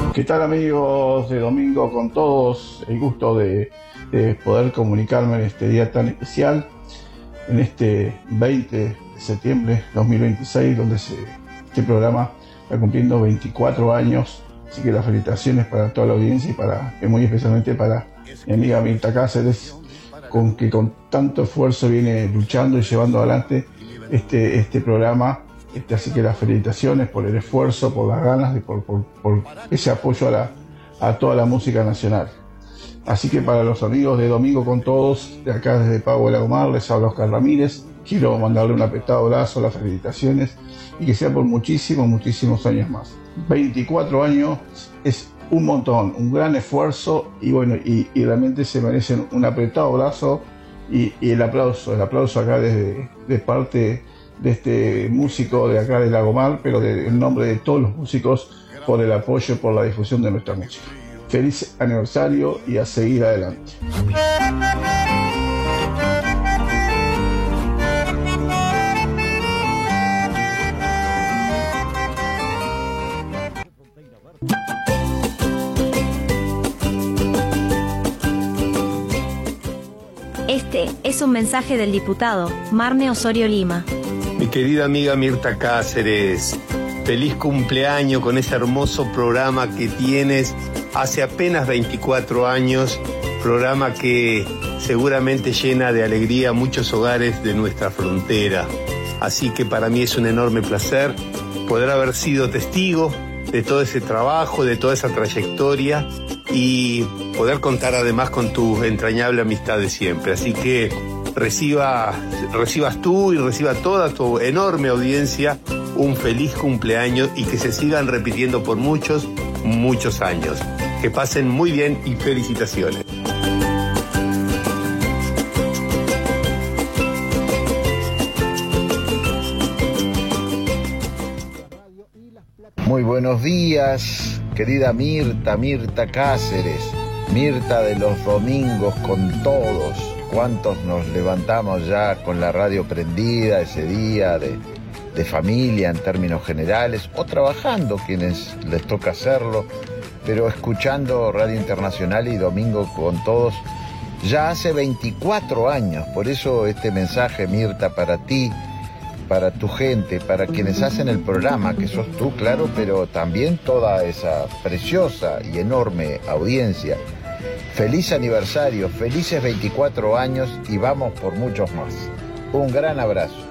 ¿Qué tal, amigos de Domingo con Todos? El gusto de poder comunicarme en este día tan especial, en este 20 de septiembre de 2026, donde este programa está cumpliendo 24 años. Así que las felicitaciones para toda la audiencia y muy especialmente para mi amiga Mirta Cáceres, que con tanto esfuerzo viene luchando y llevando adelante este programa. Así que las felicitaciones por el esfuerzo, por las ganas y por ese apoyo a toda la música nacional. Así que para los amigos de Domingo con Todos, de acá desde Pago de Lagomar, les habla Oscar Ramírez. Quiero mandarle un apretado abrazo, las felicitaciones, y que sea por muchísimos años más. 24 años es un montón, un gran esfuerzo, y bueno, y realmente se merecen un apretado abrazo y el aplauso acá de parte de este músico de acá de Lagomar, pero en nombre de todos los músicos, por el apoyo, por la difusión de nuestra música. Feliz aniversario y a seguir adelante. Este es un mensaje del diputado Marne Osorio Lima. Mi querida amiga Mirta Cáceres, feliz cumpleaños con ese hermoso programa que tienes hace apenas 24 años, programa que seguramente llena de alegría muchos hogares de nuestra frontera. Así que para mí es un enorme placer poder haber sido testigo de todo ese trabajo, de toda esa trayectoria y poder contar además con tu entrañable amistad de siempre. Así que recibas tú y reciba toda tu enorme audiencia un feliz cumpleaños y que se sigan repitiendo por muchos años. Que pasen muy bien y felicitaciones. Muy buenos días, querida Mirta Cáceres, Mirta de los Domingos con Todos. ¿Cuántos nos levantamos ya con la radio prendida ese día de familia en términos generales, o trabajando quienes les toca hacerlo, pero escuchando Radio Internacional y Domingo con Todos ya hace 24 años? Por eso este mensaje, Mirta, para ti, para tu gente, para quienes hacen el programa, que sos tú, claro, pero también toda esa preciosa y enorme audiencia. Feliz aniversario, felices 24 años y vamos por muchos más. Un gran abrazo.